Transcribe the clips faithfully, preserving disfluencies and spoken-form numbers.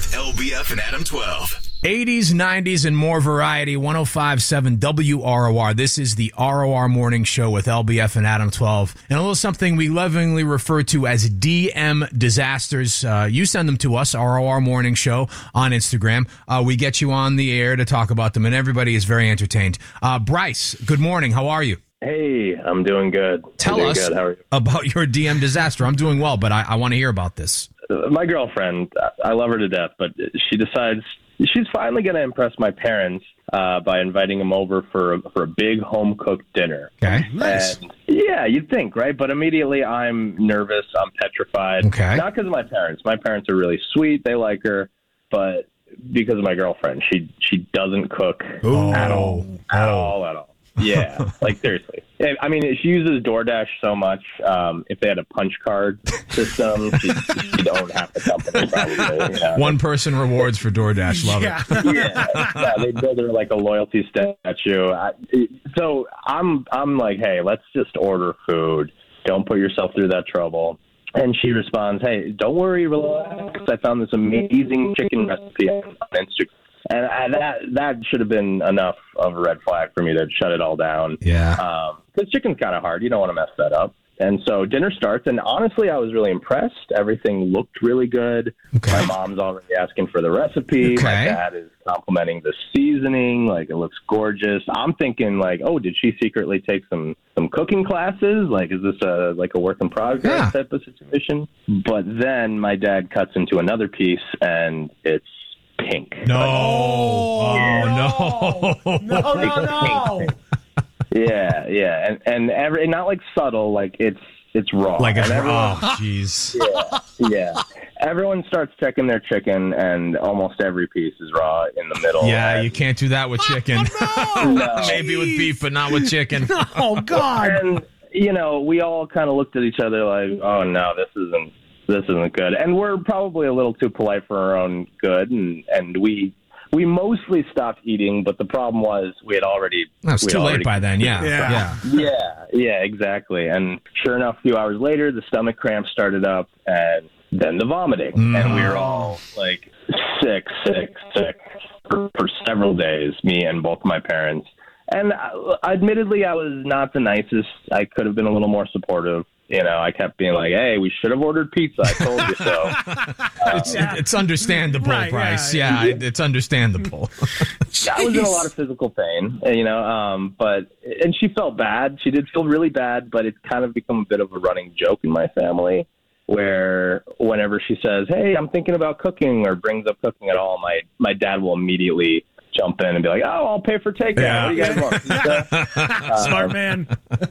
L B F and Adam twelve. eighties, nineties, and more variety. one oh five point seven W R O R. This is the R O R Morning Show with L B F and Adam twelve. And a little something we lovingly refer to as D M disasters. Uh, you send them to us, R O R Morning Show on Instagram. Uh, we get you on the air to talk about them, and everybody is very entertained. Uh, Bryce, good morning. How are you? Hey, I'm doing good. Tell I'm doing us good. How are you? about your D M disaster. I'm doing well, but I, I want to hear about this. My girlfriend, I love her to death, but she decides she's finally going to impress my parents uh, by inviting them over for a, for a big home cooked dinner. Okay, nice. And, yeah, you'd think, right? But immediately I'm nervous. I'm petrified. Okay. Not because of my parents. My parents are really sweet. They like her, but because of my girlfriend. She she doesn't cook Ooh. at all, at Oh. all, at all. Yeah, like seriously. I mean, she uses DoorDash so much. Um, if they had a punch card system, she'd, she'd own half the company probably. You know? One person rewards for DoorDash. Love Yeah. it. Yeah, yeah, they build her like a loyalty statue. I, so I'm I'm like, hey, let's just order food. Don't put yourself through that trouble. And she responds, hey, don't worry, relax. I found this amazing chicken recipe on Instagram. And I, that that should have been enough of a red flag for me to shut it all down. Yeah. Because chicken's kind of hard. You don't want to mess that up. And so dinner starts, and honestly, I was really impressed. Everything looked really good. Okay. My mom's already asking for the recipe. Okay. My dad is complimenting the seasoning. Like, it looks gorgeous. I'm thinking, like, oh, did she secretly take some, some cooking classes? Like, is this a, like a work in progress Yeah. type of situation? But then my dad cuts into another piece, and it's pink. No. Oh, Oh, no. No, no, Like, no. pink, pink. Yeah, yeah, and and every not like subtle, like it's it's raw. Like a and everyone, oh, jeez. yeah, yeah. Everyone starts checking their chicken, and almost every piece is raw in the middle. Yeah, and, you can't do that with chicken. No. Maybe with beef, but not with chicken. Oh, God. And you know, we all kind of looked at each other like, "Oh no, this isn't this isn't good." And we're probably a little too polite for our own good, and and we. We mostly stopped eating, but the problem was we had already... No, it's we too had late already- by then. Yeah. Yeah. Yeah. Yeah, yeah, exactly. And sure enough, a few hours later, the stomach cramps started up, and then the vomiting. Mm. And we were all, like, sick, sick, sick for, for several days, me and both my parents. And uh, admittedly, I was not the nicest. I could have been a little more supportive. You know, I kept being like, hey, we should have ordered pizza. I told you so. It's, it- it's understandable, Right, Bryce. yeah. Yeah, it- it's understandable. I was in a lot of physical pain, you know, um, but, and she felt bad. She did feel really bad, but it's kind of become a bit of a running joke in my family where whenever she says, hey, I'm thinking about cooking or brings up cooking at all, my, my dad will immediately jump in and be like, oh, I'll pay for takeout. Yeah. What do you guys want? Pizza? Smart man.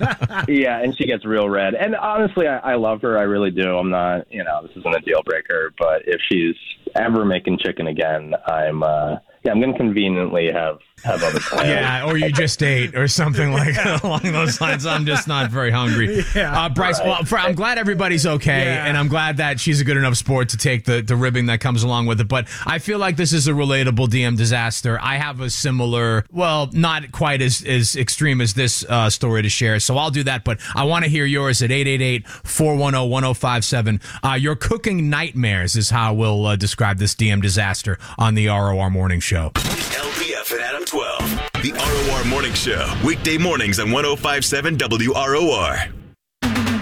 Yeah, and she gets real red. And honestly, I, I love her. I really do. I'm not, you know, this isn't a deal breaker. But if she's ever making chicken again, I'm, uh, yeah, I'm going to conveniently have, have other plans. Yeah, or you just ate or something like along those lines. I'm just not very hungry. Yeah. uh, Bryce, well, for, I'm glad everybody's okay, Yeah. and I'm glad that she's a good enough sport to take the, the ribbing that comes along with it. But I feel like this is a relatable D M disaster. I have a similar, well, not quite as, as extreme as this uh, story to share, so I'll do that. But I want to hear yours at eight eight eight, four one zero, one zero five seven. Uh, your cooking nightmares is how we'll uh, describe this D M disaster on the R O R Morning Show. L B F and Adam twelve. The R O R Morning Show. Weekday mornings on one oh five point seven W R O R.